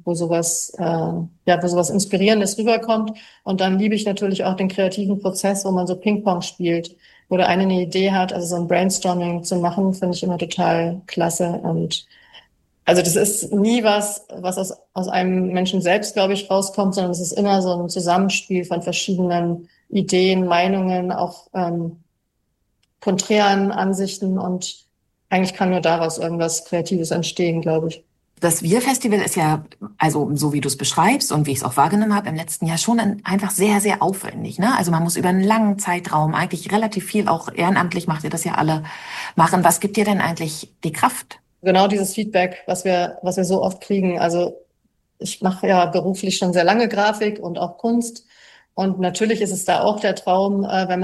wo sowas Inspirierendes rüberkommt. Und dann liebe ich natürlich auch den kreativen Prozess, wo man so Ping-Pong spielt, wo der eine Idee hat, also so ein Brainstorming zu machen, finde ich immer total klasse. Und also das ist nie was aus einem Menschen selbst, glaube ich, rauskommt, sondern es ist immer so ein Zusammenspiel von verschiedenen Ideen, Meinungen, auch konträren Ansichten, und eigentlich kann nur daraus irgendwas Kreatives entstehen, glaube ich. Das Wir-Festival ist ja, also so wie du es beschreibst und wie ich es auch wahrgenommen habe, im letzten Jahr schon einfach sehr, sehr aufwendig. Ne? Also man muss über einen langen Zeitraum eigentlich relativ viel, auch ehrenamtlich macht ihr das ja alle, machen. Was gibt dir denn eigentlich die Kraft? Genau dieses Feedback, was wir so oft kriegen. Also ich mache ja beruflich schon sehr lange Grafik und auch Kunst. Und natürlich ist es da auch der Traum, wenn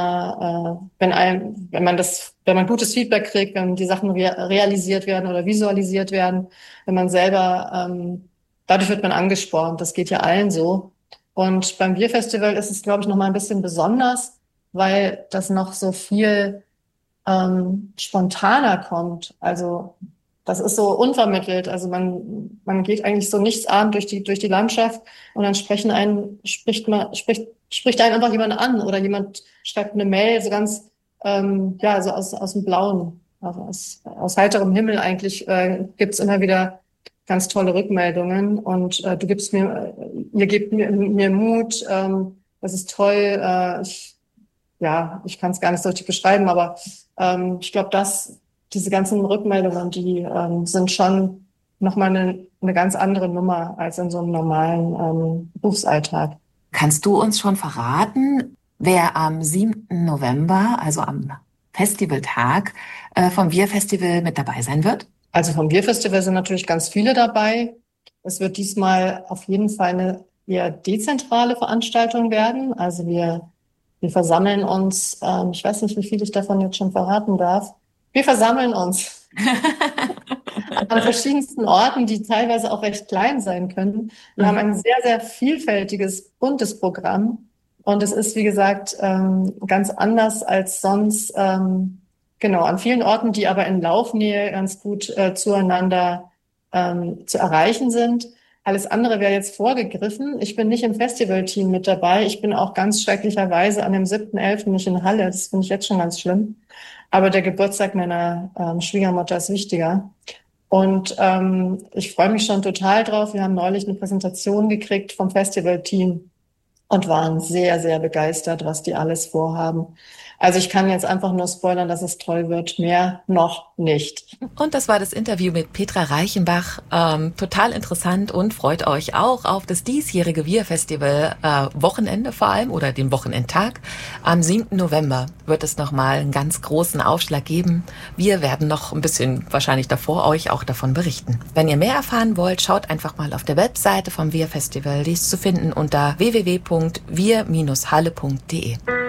man gutes Feedback kriegt, wenn die Sachen realisiert werden oder visualisiert werden, wenn man selber, dadurch wird man angespornt. Das geht ja allen so. Und beim Bierfestival ist es, glaube ich, noch mal ein bisschen besonders, weil das noch so viel spontaner kommt. Also das ist so unvermittelt. Also man geht eigentlich so nichtsahnend durch die Landschaft, und dann spricht einen einfach jemand an, oder jemand schreibt eine Mail so ganz so aus dem Blauen, aus heiterem Himmel eigentlich, gibt's immer wieder ganz tolle Rückmeldungen, und ihr gebt mir Mut, das ist toll. Ich kann es gar nicht so richtig beschreiben, aber ich glaube, diese ganzen Rückmeldungen, die sind schon nochmal eine ganz andere Nummer als in so einem normalen Berufsalltag. Kannst du uns schon verraten, wer am 7. November, also am Festivaltag, vom Wir-Festival mit dabei sein wird? Also vom Wir-Festival sind natürlich ganz viele dabei. Es wird diesmal auf jeden Fall eine eher dezentrale Veranstaltung werden. Also wir versammeln uns, ich weiß nicht, wie viel ich davon jetzt schon verraten darf. Wir versammeln uns an verschiedensten Orten, die teilweise auch recht klein sein können. Wir haben ein sehr, sehr vielfältiges, buntes Programm. Und es ist, wie gesagt, ganz anders als sonst. An vielen Orten, die aber in Laufnähe ganz gut zueinander zu erreichen sind. Alles andere wäre jetzt vorgegriffen. Ich bin nicht im Festivalteam mit dabei. Ich bin auch ganz schrecklicherweise an dem 7.11. nicht in Halle. Das finde ich jetzt schon ganz schlimm. Aber der Geburtstag meiner Schwiegermutter ist wichtiger. Und ich freue mich schon total drauf. Wir haben neulich eine Präsentation gekriegt vom Festivalteam und waren sehr, sehr begeistert, was die alles vorhaben. Also ich kann jetzt einfach nur spoilern, dass es toll wird. Mehr noch nicht. Und das war das Interview mit Petra Reichenbach. Total interessant, und freut euch auch auf das diesjährige Wir-Festival Wochenende vor allem, oder den Wochenendtag. Am 7. November wird es nochmal einen ganz großen Aufschlag geben. Wir werden noch ein bisschen wahrscheinlich davor euch auch davon berichten. Wenn ihr mehr erfahren wollt, schaut einfach mal auf der Webseite vom Wir-Festival. Die ist zu finden unter www.wir-halle.de.